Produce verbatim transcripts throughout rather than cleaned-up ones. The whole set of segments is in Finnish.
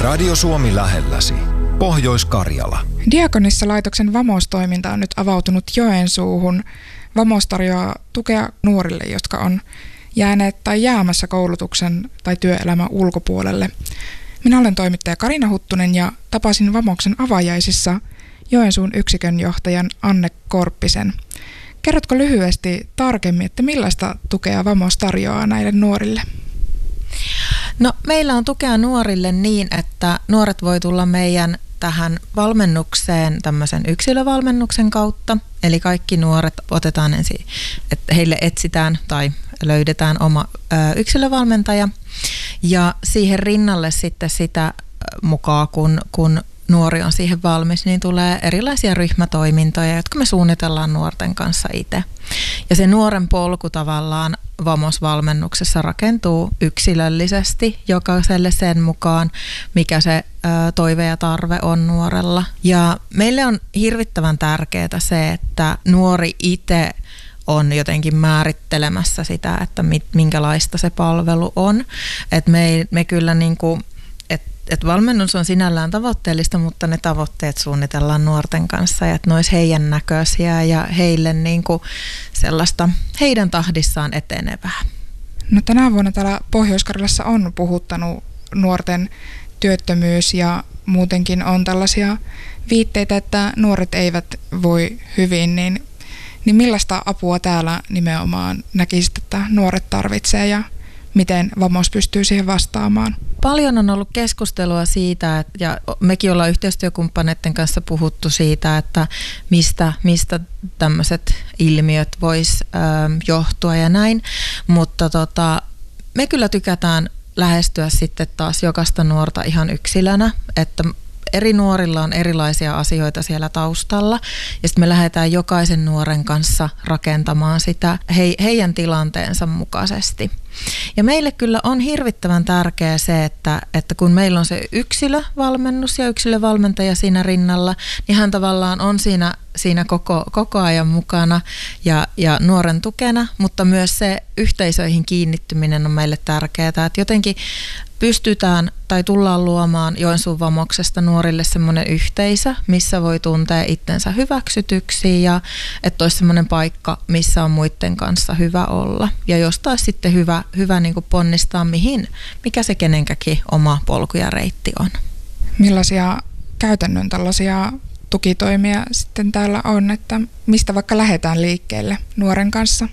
Radio Suomi lähelläsi. Pohjois-Karjala. Diakonissa-laitoksen Vamos-toiminta on nyt avautunut Joensuuhun. Vamos tarjoaa tukea nuorille, jotka on jääneet tai jäämässä koulutuksen tai työelämän ulkopuolelle. Minä olen toimittaja Karina Huttunen ja tapasin Vamoksen avajaisissa Joensuun yksikön johtajan Anne Korppisen. Kerrotko lyhyesti tarkemmin, että millaista tukea Vamos tarjoaa näille nuorille? No, meillä on tukea nuorille niin, että nuoret voi tulla meidän tähän valmennukseen tämmöisen yksilövalmennuksen kautta. Eli kaikki nuoret otetaan ensin, että heille etsitään tai löydetään oma ö, yksilövalmentaja. Ja siihen rinnalle sitten sitä mukaan, kun, kun nuori on siihen valmis, niin tulee erilaisia ryhmätoimintoja, jotka me suunnitellaan nuorten kanssa itse. Ja se nuoren polku tavallaan Vamos-valmennuksessa rakentuu yksilöllisesti jokaiselle sen mukaan, mikä se ö, toive ja tarve on nuorella. Ja meille on hirvittävän tärkeää se, että nuori itse on jotenkin määrittelemässä sitä, että mit, minkälaista se palvelu on. Et me, me kyllä niinku että valmennus on sinällään tavoitteellista, mutta ne tavoitteet suunnitellaan nuorten kanssa ja että ne olisi heidän näköisiä ja heille niin kuin sellaista heidän tahdissaan etenevää. No, tänä vuonna täällä Pohjois-Karjalassa on puhuttanut nuorten työttömyys ja muutenkin on tällaisia viitteitä, että nuoret eivät voi hyvin, niin, niin millaista apua täällä nimenomaan näkisit, että nuoret tarvitsee ja miten Vamos pystyy siihen vastaamaan? Paljon on ollut keskustelua siitä, ja mekin ollaan yhteistyökumppaneiden kanssa puhuttu siitä, että mistä, mistä tämmöiset ilmiöt vois ö, johtua ja näin, mutta tota, me kyllä tykätään lähestyä sitten taas jokaista nuorta ihan yksilönä, että eri nuorilla on erilaisia asioita siellä taustalla ja sitten me lähdetään jokaisen nuoren kanssa rakentamaan sitä he, heidän tilanteensa mukaisesti. Ja meille kyllä on hirvittävän tärkeää se, että, että kun meillä on se yksilövalmennus ja yksilövalmentaja siinä rinnalla, niin hän tavallaan on siinä, siinä koko, koko ajan mukana ja, ja nuoren tukena, mutta myös se yhteisöihin kiinnittyminen on meille tärkeää, että jotenkin pystytään tai tullaan luomaan Joensuun Vamoksesta nuorille semmoinen yhteisö, missä voi tuntea itsensä hyväksytyksi ja että olisi semmoinen paikka, missä on muiden kanssa hyvä olla. Ja jostain sitten hyvä, hyvä niin kuin ponnistaa, mihin, mikä se kenenkäkin oma polku ja reitti on. Millaisia käytännön tällaisia tukitoimia sitten täällä on, että mistä vaikka lähdetään liikkeelle nuoren kanssa?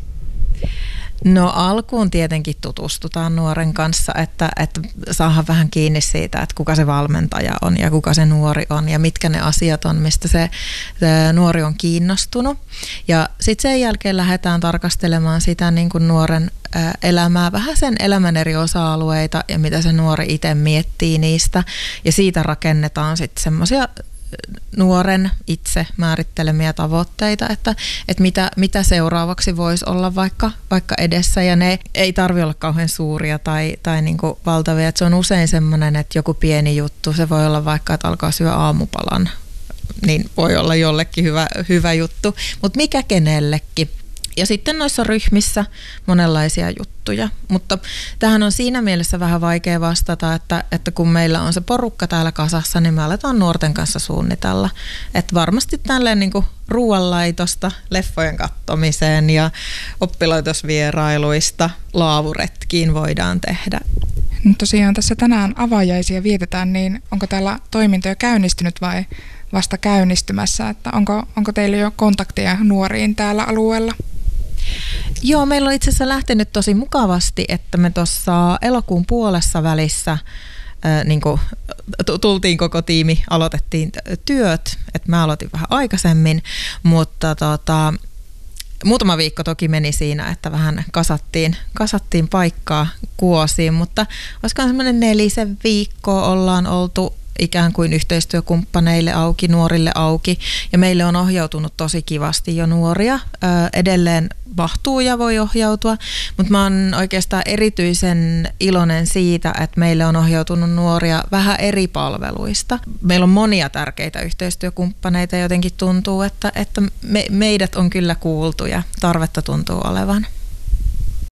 No, alkuun tietenkin tutustutaan nuoren kanssa, että, että saadaan vähän kiinni siitä, että kuka se valmentaja on ja kuka se nuori on ja mitkä ne asiat on, mistä se, se nuori on kiinnostunut. Ja sitten sen jälkeen lähdetään tarkastelemaan sitä niin kuin nuoren ä, elämää, vähän sen elämän eri osa-alueita ja mitä se nuori itse miettii niistä. Ja siitä rakennetaan sitten semmoisia nuoren itse määrittelemiä tavoitteita, että, että mitä, mitä seuraavaksi voisi olla vaikka, vaikka edessä, ja ne ei tarvitse olla kauhean suuria tai, tai niin kuin valtavia, että se on usein semmoinen, että joku pieni juttu, se voi olla vaikka, että alkaa syödä aamupalan, niin voi olla jollekin hyvä, hyvä juttu, mutta mikä kenellekin. Ja sitten noissa ryhmissä monenlaisia juttuja, mutta tähän on siinä mielessä vähän vaikea vastata, että, että kun meillä on se porukka täällä kasassa, niin me aletaan nuorten kanssa suunnitella. Että varmasti tälleen niin kuin ruoanlaitosta, leffojen kattomiseen ja oppilaitosvierailuista laavuretkiin voidaan tehdä. No tosiaan tässä tänään avajaisia vietetään, niin onko täällä toiminta jo käynnistynyt vai vasta käynnistymässä? Että onko, onko teillä jo kontakteja nuoriin täällä alueella? Joo, meillä on itse asiassa lähtenyt tosi mukavasti, että me tuossa elokuun puolessa välissä ää, niin kuin tultiin koko tiimi, aloitettiin työt, että mä aloitin vähän aikaisemmin, mutta tota, muutama viikko toki meni siinä, että vähän kasattiin, kasattiin paikkaa kuosiin, mutta olisikohan semmoinen nelisen viikkoa ollaan oltu ikään kuin yhteistyökumppaneille auki, nuorille auki, ja meille on ohjautunut tosi kivasti jo nuoria. Ö, edelleen mahtuu ja voi ohjautua, mutta mä oon oikeastaan erityisen iloinen siitä, että meille on ohjautunut nuoria vähän eri palveluista. Meillä on monia tärkeitä yhteistyökumppaneita ja jotenkin tuntuu, että, että me, meidät on kyllä kuultu ja tarvetta tuntuu olevan.